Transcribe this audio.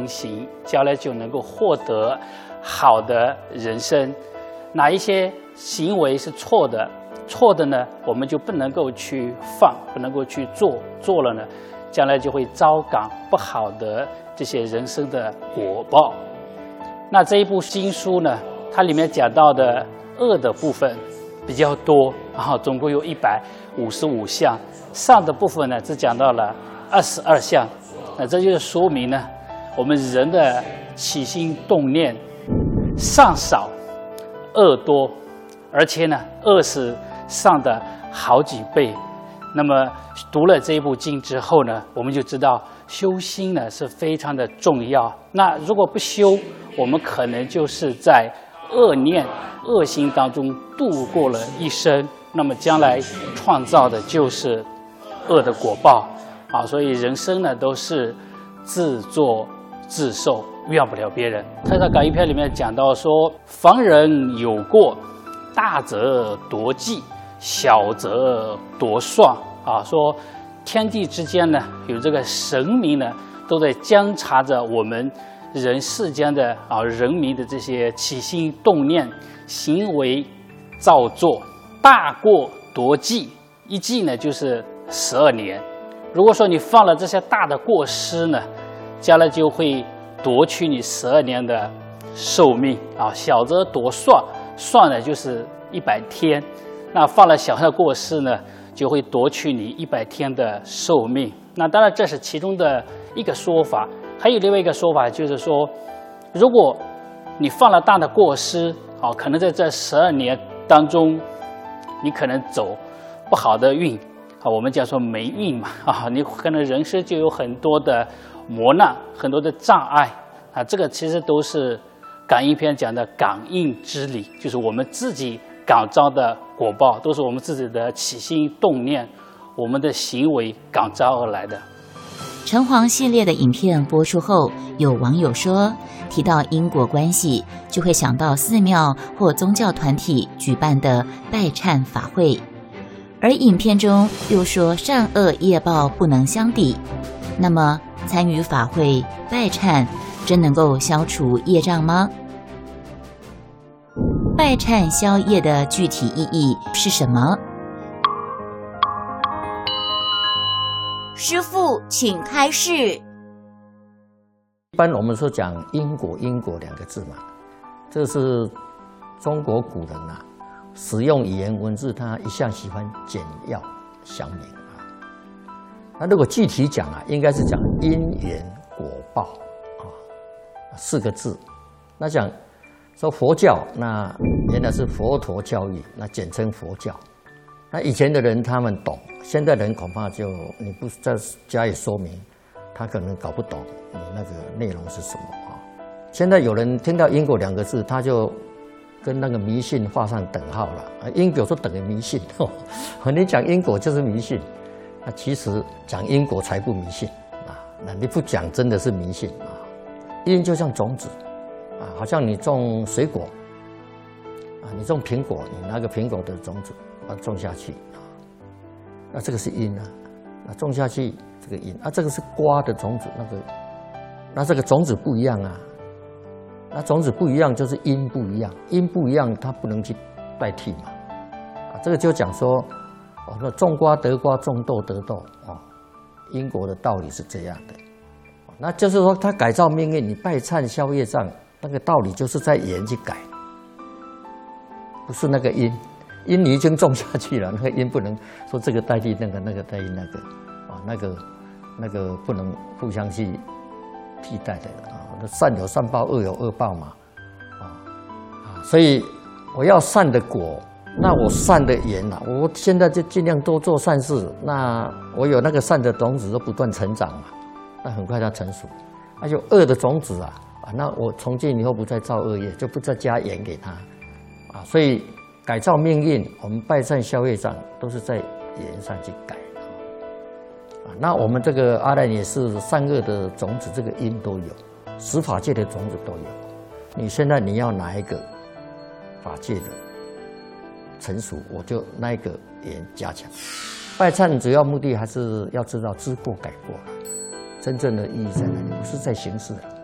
言行，将来就能够获得好的人生。哪一些行为是错的？错的呢，我们就不能够去放，不能够去做，做了呢，将来就会遭感不好的这些人生的果报。那这一部经书呢，它里面讲到的恶的部分比较多，总共有155项，善的部分呢只讲到了22项。那这就是说明呢，我们人的起心动念善少，恶多，而且呢，恶是善的好几倍。那么读了这一部经之后呢，我们就知道修心呢是非常的重要。那如果不修，我们可能就是在恶念、恶行当中度过了一生，那么将来创造的就是恶的果报啊！所以人生呢都是自作自受，怨不了别人。他在《感应篇》里面讲到说，凡人有过，大则夺计，小则夺算啊。说天地之间呢，有这个神明呢，都在监察着我们人世间的人民的这些起心动念、行为造作。大过夺计，一计呢就是12年。如果说你犯了这些大的过失呢，将来就会夺去你12年的寿命啊。小则夺算，算呢就是100天，那犯了小的过失呢，就会夺去你100天的寿命。那当然这是其中的一个说法，还有另外一个说法就是说，如果你犯了大的过失可能在这12年当中，你可能走不好的运我们讲说霉运嘛你可能人生就有很多的磨难，很多的障碍这个其实都是感应篇讲的感应之理，就是我们自己感召的果报，都是我们自己的起心动念，我们的行为感召而来的。 城隍系列的影片播出后，有网友说，提到因果关系，就会想到寺庙或宗教团体举办的拜忏法会，而影片中又说善恶业报不能相抵。那么参与法会拜忏，真能够消除业障吗？拜忏消业的具体意义是什么？师父，请开示。 一般我们说讲因果，因果2个字嘛，这是中国古人使用语言文字，他一向喜欢简要详明那如果具体讲应该是讲因缘果报4个字。那讲说佛教，那原来是佛陀教育，那简称佛教。那以前的人他们懂，现在人恐怕就你不再加以说明，他可能搞不懂你那个内容是什么现在有人听到因果2个字，他就跟那个迷信画上等号了因果说等于迷信你讲因果就是迷信其实讲因果才不迷信那你不讲真的是迷信因就像种子好像你种水果你种苹果，你拿个苹果的种子把它种下去那这个是因那种下去这个因这个是瓜的种子，那这个种子不一样那种子不一样就是因不一样，因不一样它不能去代替嘛这个就讲说说种瓜得瓜，种豆得豆因果的道理是这样的那就是说它改造命运，你拜忏消业障，那个道理就是在缘去改，不是那个因你已经种下去了，那个因不能说这个代替那个，那个代替那个那个不能互相去替代的善有善报，恶有恶报嘛所以我要善的果，那我善的缘我现在就尽量多做善事，那我有那个善的种子都不断成长嘛，那很快它成熟有恶的种子那我从今以后不再造恶业，就不再加盐给他所以改造命运，我们拜忏消业障都是在缘上去改那我们这个阿赖也是善恶的种子，这个因都有，10法界的种子都有。你现在你要哪一个法界的成熟，我就那一个缘加强。拜忏主要目的还是要知道知过改过真正的意义在哪里，不是在形式